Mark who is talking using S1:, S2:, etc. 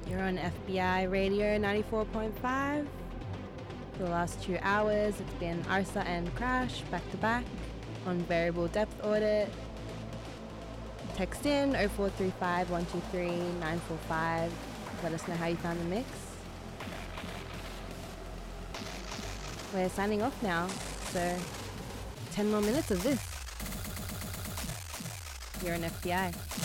S1: You're on FBI Radio 94.5. For the last 2 hours, it's been Arsa and Crash back to back on Variable Depth Audit. Text in 0435 123 945. Let us know how you found the mix. We're signing off now, so 10 more minutes of this. You're an FBI.